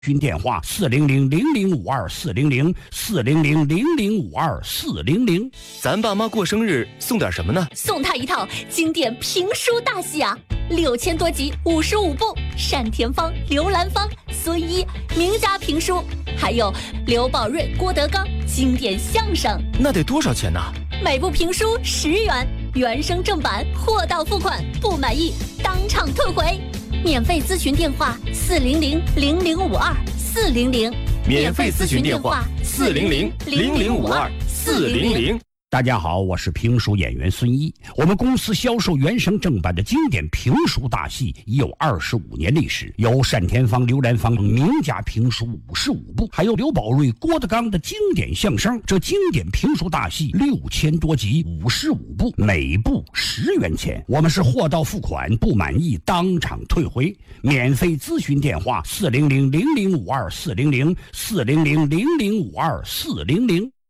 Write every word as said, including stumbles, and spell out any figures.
询电话四零零零零五二四零零四零零零零五二四零零。 咱爸妈过生日送点什么呢？ 送他一套经典评书大戏啊，六千多集，五十五部，单田芳、刘兰芳、孙一名家评书，还有刘宝瑞、郭德纲经典相声。 那得多少钱呢？ 每部评书十元，原声正版，货到付款，不满意当场退回。免费咨询电话四零零零零五二四零零， 免费咨询电话四零零零零五二四零零。 大家好，我是评书演员孙一。我们公司销售原声正版的经典评书大戏已有二十五年历史，有单田芳、刘兰芳名家评书五十五部，还有刘宝瑞、郭德纲的经典相声。这经典评书大戏六千多集，五十五部，每部十元钱。我们是货到付款，不满意当场退回。免费咨询电话四零零零零五二四零零四零零零零五二四零零。